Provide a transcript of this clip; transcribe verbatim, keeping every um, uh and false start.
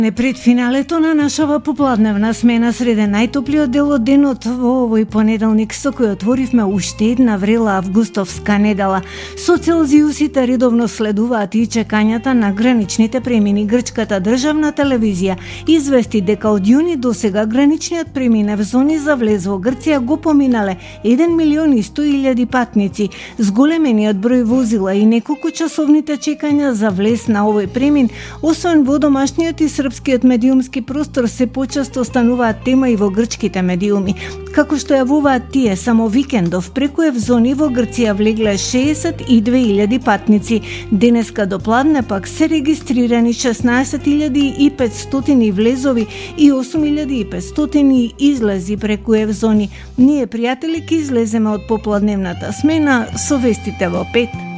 Не пред финалето на нашава попладневна смена среде најтоплиот дел од денот во овој понеделник, со кој отворивме уште една врела августовска недела. Со Целзиусите редовно следуваат и чекањата на граничните премини. Грчката државна телевизија извести дека од јуни до сега граничниот преминев зони за влез во Грција го поминале еден милион и сто илјади патници. Зголемениот број возила и неколку часовните чекања за влез на овој премин, освен во домашниот и српскиот медиумски простор, се почесто стануваат тема и во грчките медиуми. Како што јавуваат тие, само викендов преку евзони во Грција влегле шеесет и две илјади патници. Денеска до пладне пак се регистрирани шеснаесет илјади и петстотини влезови и осум илјади и петстотини излези преку евзони. Ние, пријатели, ќе излеземе од попладневната смена со вестите во пет.